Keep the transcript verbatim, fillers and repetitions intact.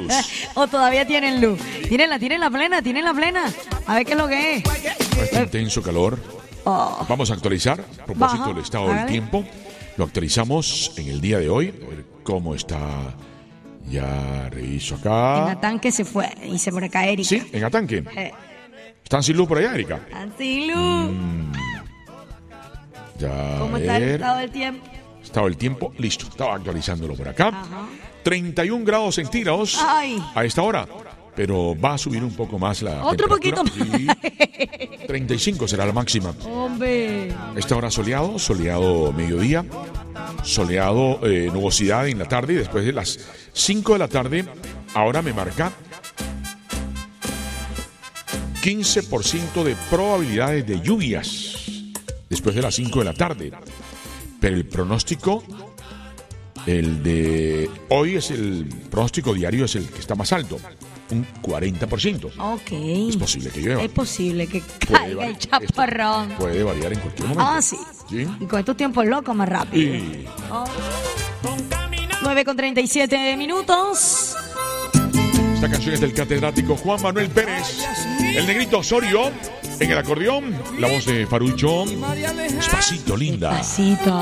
luz. O todavía tienen luz. Tírenla, tienen la plena, tienen la plena. A ver qué es lo que es. Este intenso calor. Oh. Vamos a actualizar, a propósito Baja. del estado del Hágale. tiempo. Lo actualizamos en el día de hoy. A ver cómo está. Ya reviso acá. En Atanque se fue y se por acá Erika. Sí, en Atanque. Eh, ¿Están sin luz por allá, Erika? Así luz. Ya. ¿Cómo a está el ver. estado del tiempo? Estado del tiempo, listo. Estaba actualizándolo por acá. Ajá. treinta y un grados centígrados Ay. a esta hora. Pero va a subir un poco más la Otro temperatura. poquito Sí. treinta y cinco será la máxima. Hombre. Esta hora soleado, soleado mediodía, soleado eh, nubosidad en la tarde y después de las cinco de la tarde, ahora me marca quince por ciento de probabilidades de lluvias después de las cinco de la tarde. Pero el pronóstico, el de hoy es el pronóstico diario, es el que está más alto, un cuarenta por ciento. Ok. Es posible que llueva. Es posible que Puede caiga variar. el chaparrón. Esto puede variar en cualquier momento. Ah, sí. ¿Sí? Y con estos tiempos locos más rápido. Y nueve con treinta y siete minutos. esta canción es del catedrático Juan Manuel Pérez, el negrito Osorio en el acordeón, la voz de Farucho. Despacito, linda. Despacito.